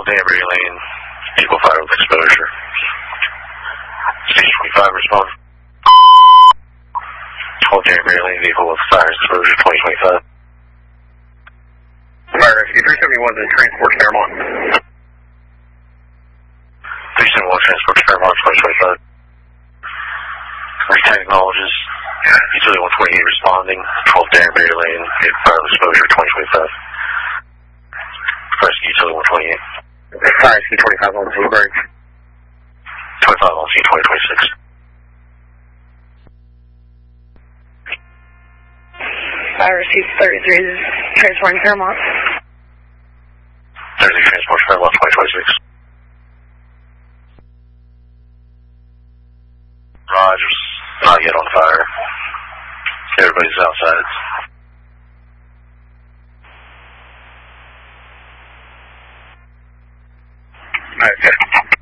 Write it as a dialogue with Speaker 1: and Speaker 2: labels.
Speaker 1: Danbury Lane, vehicle fire with exposure. Station 25, respond. 12 Danbury Lane, vehicle with fire exposure, 2025.
Speaker 2: Fire rescue 371 to transport to Fairmont.
Speaker 1: 371 transport to Fairmont, 2025. Recon acknowledges. Utility 128 responding. 12 Danbury Lane, vehicle fire with exposure, 2025. Rescue utility 128.
Speaker 2: Fire rescue 25 on scene bridge.
Speaker 1: 25 on scene, 2026.
Speaker 3: Fire rescue 33 is transporting Fairmont.
Speaker 1: 33 transport to Fairmont, 2026. Rogers, not yet on fire. Everybody's outside.
Speaker 2: Alright, good.